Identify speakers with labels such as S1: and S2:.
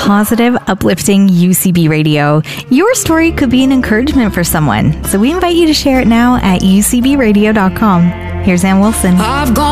S1: positive, uplifting UCB radio. Your story could be an encouragement for someone, so we invite you to share it now at ucbradio.com. Here's Ann Wilson.